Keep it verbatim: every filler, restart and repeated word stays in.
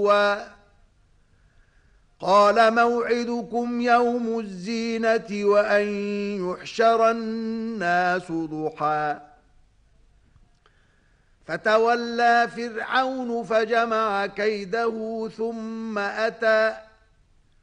غدوا قال موعدكم يوم الزينة وأن يحشر الناس ضحى فتولى فرعون فجمع كيده ثم أتى